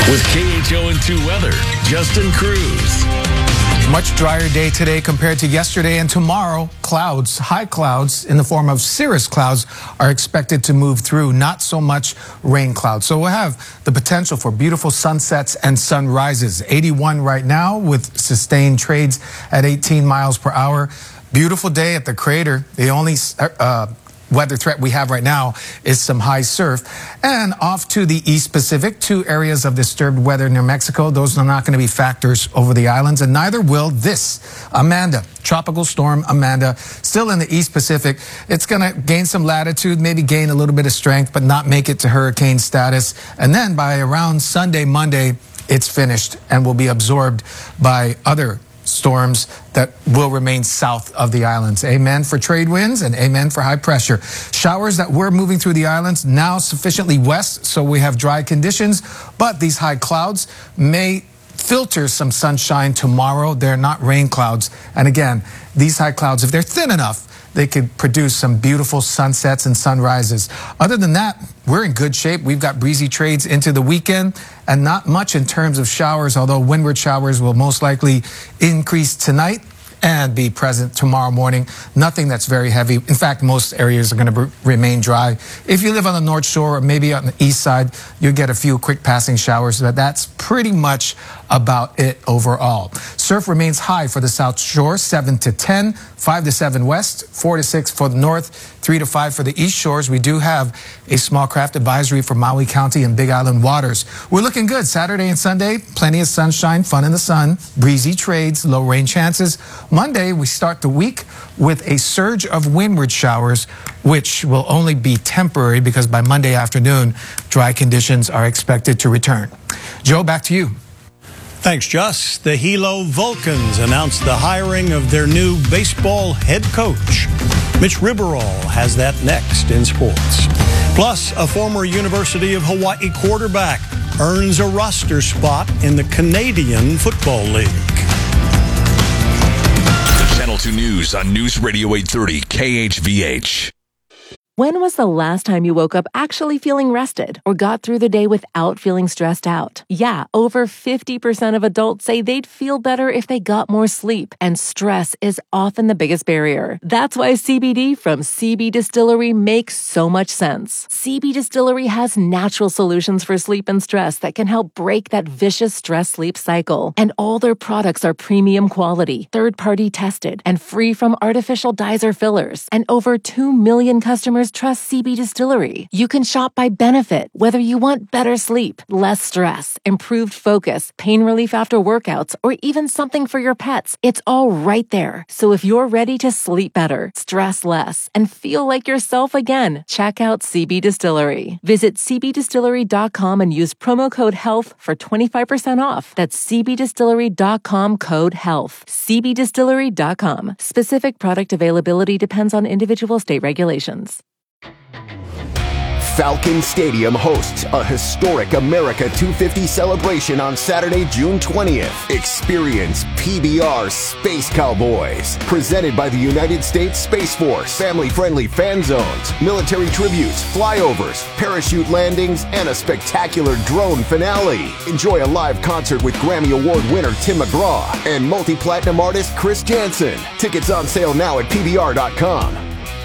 With KHON2 weather, Justin Cruz. Much drier day today compared to yesterday and tomorrow. Clouds, high clouds in the form of cirrus clouds are expected to move through, not so much rain clouds. So we'll have the potential for beautiful sunsets and sunrises. 81 right now with sustained trades at 18 miles per hour. Beautiful day at the crater. The only weather threat we have right now is some high surf. And off to the East Pacific, 2 areas of disturbed weather near Mexico. Those are not going to be factors over the islands, and neither will this. Amanda, tropical storm Amanda, still in the East Pacific. It's going to gain some latitude, maybe gain a little bit of strength, but not make it to hurricane status. And then by around Sunday, Monday, it's finished and will be absorbed by other storms that will remain south of the islands. Amen for trade winds and amen for high pressure. Showers that were moving through the islands now sufficiently west, so we have dry conditions, but these high clouds may filter some sunshine tomorrow. They're not rain clouds. And again, these high clouds, if they're thin enough, they could produce some beautiful sunsets and sunrises. Other than that, we're in good shape. We've got breezy trades into the weekend and not much in terms of showers, although windward showers will most likely increase tonight and be present tomorrow morning. Nothing that's very heavy. In fact, most areas are going to remain dry. If you live on the North Shore or maybe on the east side, you'll get a few quick passing showers, but that's pretty much about it overall. Surf remains high for the South Shore, 7 to 10, 5 to 7 west, 4 to 6 for the north, 3 to 5 for the east shores. We do have a small craft advisory for Maui County and Big Island waters. We're looking good Saturday and Sunday. Plenty of sunshine, fun in the sun, breezy trades, low rain chances. Monday, we start the week with a surge of windward showers, which will only be temporary because by Monday afternoon, dry conditions are expected to return. Joe, back to you. Thanks, Joss. The Hilo Vulcans announced the hiring of their new baseball head coach. Mitch Riberall has that next in sports. Plus, a former University of Hawaii quarterback earns a roster spot in the Canadian Football League. Channel 2 News on News Radio 830 KHVH. When was the last time you woke up actually feeling rested or got through the day without feeling stressed out? Yeah, over 50% of adults say they'd feel better if they got more sleep, and stress is often the biggest barrier. That's why CBD from CB Distillery makes so much sense. CB Distillery has natural solutions for sleep and stress that can help break that vicious stress-sleep cycle. And all their products are premium quality, third-party tested, and free from artificial dyes or fillers. And over 2 million customers trust CB Distillery. You can shop by benefit, whether you want better sleep, less stress, improved focus, pain relief after workouts, or even something for your pets. It's all right there. So if you're ready to sleep better, stress less, and feel like yourself again, check out CB Distillery. Visit cbdistillery.com and use promo code HEALTH for 25% off. That's cbdistillery.com code HEALTH. cbdistillery.com. Specific product availability depends on individual state regulations. Falcon Stadium hosts a historic America 250 celebration on Saturday, June 20th. Experience PBR Space Cowboys, presented by the United States Space Force. Family-friendly fan zones, military tributes, flyovers, parachute landings, and a spectacular drone finale. Enjoy a live concert with Grammy Award winner Tim McGraw and multi-platinum artist Chris Jansen. Tickets on sale now at PBR.com.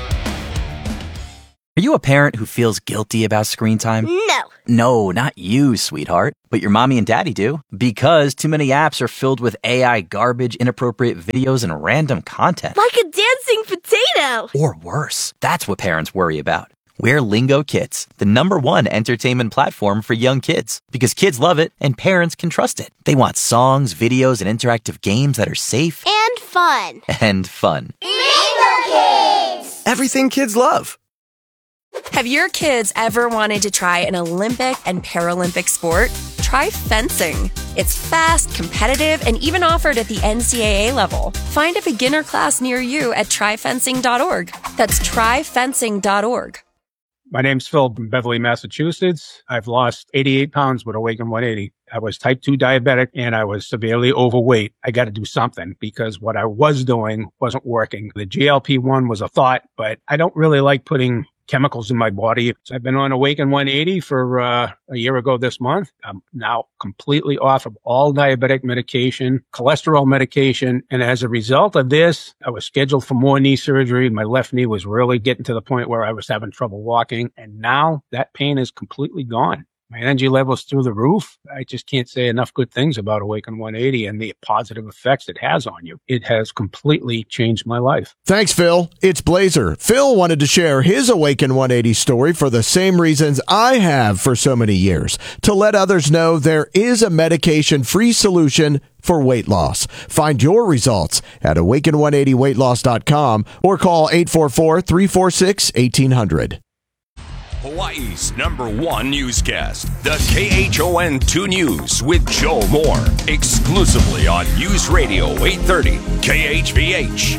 Are you a parent who feels guilty about screen time? No. No, not you, sweetheart. But your mommy and daddy do. Because too many apps are filled with AI garbage, inappropriate videos, and random content. Like a dancing potato. Or worse. That's what parents worry about. We're Lingo Kids, the #1 entertainment platform for young kids. Because kids love it and parents can trust it. They want songs, videos, and interactive games that are safe. And fun. And fun. Lingo Kids! Everything kids love. Have your kids ever wanted to try an Olympic and Paralympic sport? Try fencing. It's fast, competitive, and even offered at the NCAA level. Find a beginner class near you at tryfencing.org. That's tryfencing.org. My name's Phil from Beverly, Massachusetts. I've lost 88 pounds but awakened 180. I was type 2 diabetic and I was severely overweight. I got to do something because what I was doing wasn't working. The GLP-1 was a thought, but I don't really like putting chemicals in my body. So I've been on Awaken 180 for a year ago this month. I'm now completely off of all diabetic medication, cholesterol medication. And as a result of this, I was scheduled for more knee surgery. My left knee was really getting to the point where I was having trouble walking. And now that pain is completely gone. My energy level's through the roof. I just can't say enough good things about Awaken 180 and the positive effects it has on you. It has completely changed my life. Thanks, Phil. It's Blazer. Phil wanted to share his Awaken 180 story for the same reasons I have for so many years, to let others know there is a medication-free solution for weight loss. Find your results at awaken180weightloss.com or call 844-346-1800. Hawaii's #1 newscast, the KHON2 News with Joe Moore, exclusively on News Radio 830 KHVH.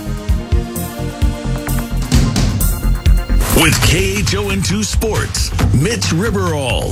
With KHON2 Sports, Mitch Ribberall.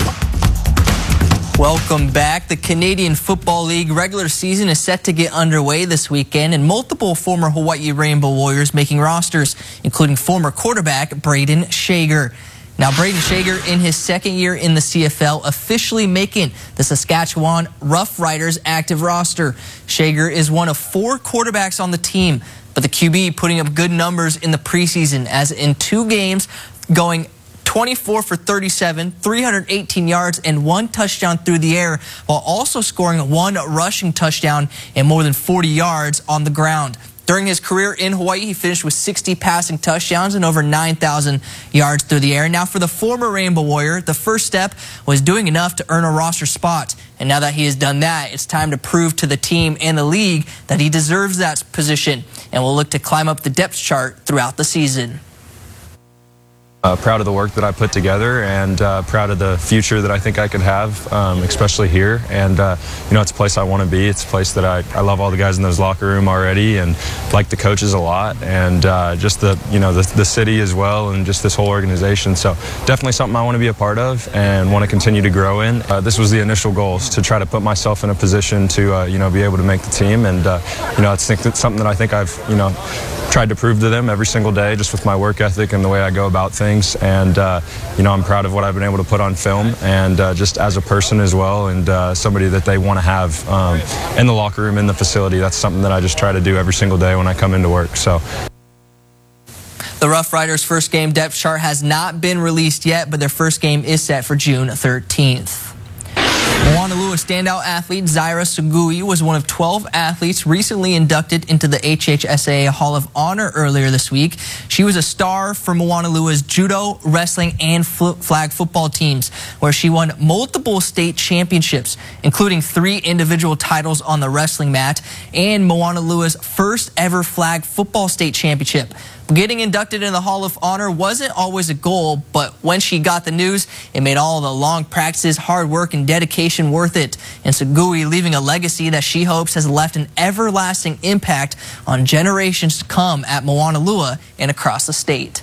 Welcome back. The Canadian Football League regular season is set to get underway this weekend, and multiple former Hawaii Rainbow Warriors making rosters, including former quarterback Braden Shager. Now, Braden Shager, in his second year in the CFL, officially making the Saskatchewan Roughriders active roster. Shager is one of 4 quarterbacks on the team, but the QB putting up good numbers in the preseason, as in 2 games, going 24 for 37, 318 yards, and 1 touchdown through the air, while also scoring 1 rushing touchdown and more than 40 yards on the ground. During his career in Hawaii, he finished with 60 passing touchdowns and over 9,000 yards through the air. Now, for the former Rainbow Warrior, the first step was doing enough to earn a roster spot. And now that he has done that, it's time to prove to the team and the league that he deserves that position, and will look to climb up the depth chart throughout the season. Proud of the work that I put together, and proud of the future that I think I could have, especially here. And it's a place I want to be. It's a place that I love all the guys in those locker room already, and like the coaches a lot, and just the city as well, and just this whole organization. So definitely something I want to be a part of and want to continue to grow in. This was the initial goals, to try to put myself in a position to be able to make the team, and it's something that I think I've tried to prove to them every single day, just with my work ethic and the way I go about things. And I'm proud of what I've been able to put on film, and just as a person as well, and somebody that they want to have in the locker room, in the facility. That's something that I just try to do every single day when I come into work. So the Roughriders' first game depth chart has not been released yet, but their first game is set for June 13th. Moanalua standout athlete Zaira Sugui was one of 12 athletes recently inducted into the HHSAA Hall of Honor earlier this week. She was a star for Moanalua's judo, wrestling, and flag football teams, where she won multiple state championships, including 3 individual titles on the wrestling mat, and Moanalua's first ever flag football state championship. Getting inducted in the Hall of Honor wasn't always a goal, but when she got the news, it made all the long practices, hard work, and dedication worth it. And Sugui leaving a legacy that she hopes has left an everlasting impact on generations to come at Moanalua and across the state.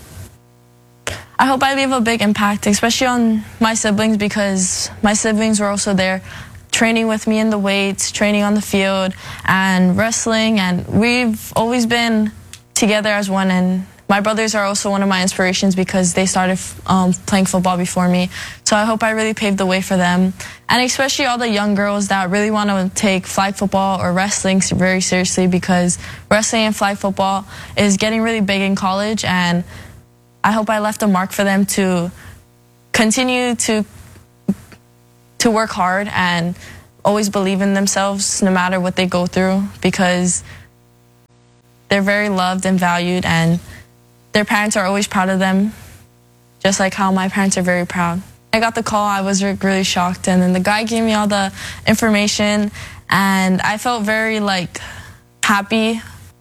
I hope I leave a big impact, especially on my siblings, because my siblings were also there training with me in the weights, training on the field, and wrestling, and we've always been together as one. And my brothers are also one of my inspirations because they started playing football before me. So I hope I really paved the way for them, and especially all the young girls that really want to take flag football or wrestling very seriously, because wrestling and flag football is getting really big in college, and I hope I left a mark for them to continue to work hard and always believe in themselves no matter what they go through, because they're very loved and valued, and their parents are always proud of them, just like how my parents are very proud. I got the call, I was really shocked, and then the guy gave me all the information, and I felt very happy.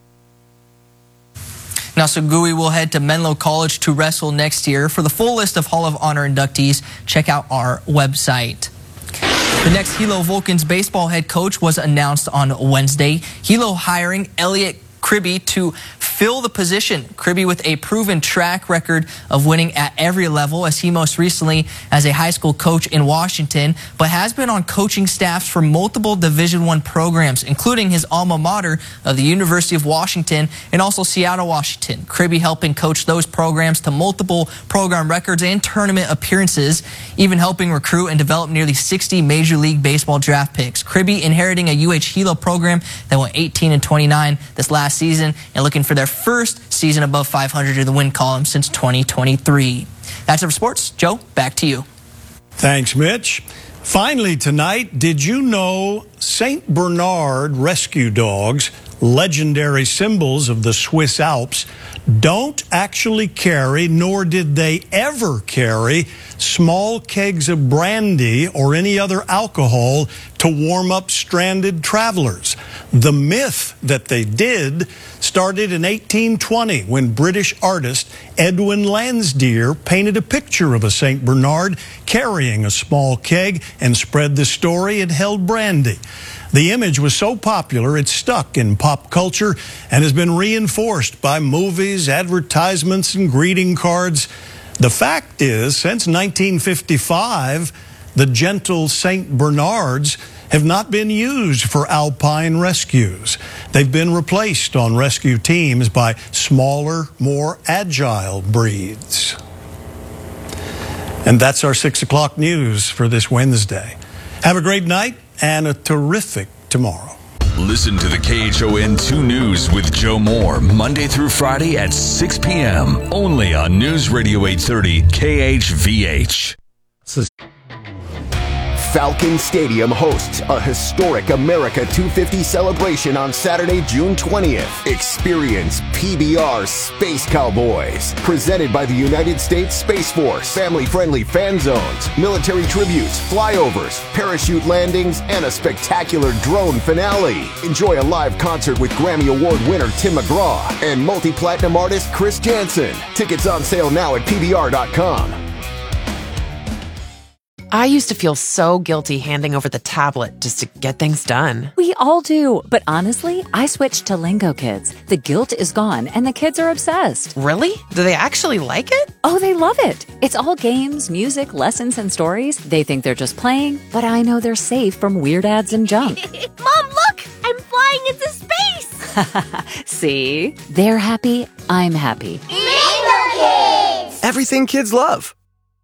Now, Sugui will head to Menlo College to wrestle next year. For the full list of Hall of Honor inductees, check out our website. The next Hilo Vulcans baseball head coach was announced on Wednesday. Hilo hiring Elliot Kribbe to fill the position. Kribbe with a proven track record of winning at every level, as he most recently as a high school coach in Washington, but has been on coaching staffs for multiple Division I programs, including his alma mater of the University of Washington and also Seattle, Washington. Kribbe helping coach those programs to multiple program records and tournament appearances, even helping recruit and develop nearly 60 Major League Baseball draft picks. Kribbe inheriting a UH Hilo program that went 18-29 this last season and looking for their first season above 500 in the win column since 2023. That's it for sports. Joe, back to you. Thanks, Mitch. Finally tonight, did you know St. Bernard rescue dogs, legendary symbols of the Swiss Alps, don't actually carry, nor did they ever carry, small kegs of brandy or any other alcohol to warm up stranded travelers? The myth that they did started in 1820 when British artist Edwin Lansdere painted a picture of a St. Bernard carrying a small keg and spread the story it held brandy. The image was so popular it stuck in pop culture and has been reinforced by movies, advertisements, and greeting cards. The fact is, since 1955, the gentle St. Bernards have not been used for alpine rescues. They've been replaced on rescue teams by smaller, more agile breeds. And that's our 6 o'clock news for this Wednesday. Have a great night and a terrific tomorrow. Listen to the KHON 2 News with Joe Moore, Monday through Friday at 6 p.m. only on News Radio 830 KHVH. Falcon Stadium hosts a historic America 250 celebration on Saturday, June 20th. Experience PBR Space Cowboys, presented by the United States Space Force. Family-friendly fan zones, military tributes, flyovers, parachute landings, and a spectacular drone finale. Enjoy a live concert with Grammy Award winner Tim McGraw and multi-platinum artist Chris Janson. Tickets on sale now at PBR.com. I used to feel so guilty handing over the tablet just to get things done. We all do. But honestly, I switched to Lingo Kids. The guilt is gone and the kids are obsessed. Really? Do they actually like it? Oh, they love it. It's all games, music, lessons, and stories. They think they're just playing, but I know they're safe from weird ads and junk. Mom, look! I'm flying into space! See? They're happy. I'm happy. Lingo Kids! Everything kids love.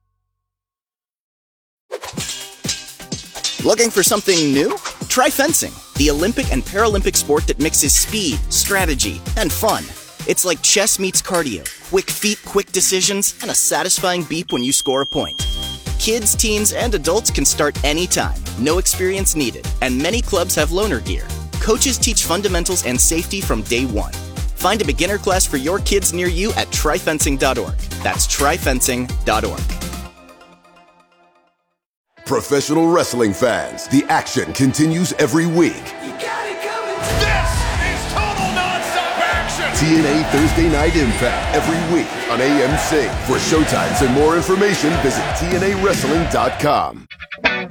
Looking for something new? Try fencing, the Olympic and Paralympic sport that mixes speed, strategy, and fun. It's like chess meets cardio, quick feet, quick decisions, and a satisfying beep when you score a point. Kids, teens, and adults can start anytime, no experience needed, and many clubs have loaner gear. Coaches teach fundamentals and safety from day one. Find a beginner class for your kids near you at tryfencing.org. That's tryfencing.org. Professional wrestling fans, the action continues every week. You got it coming. This is total nonstop action. TNA Thursday Night Impact every week on AMC. For showtimes and more information, visit TNAWrestling.com.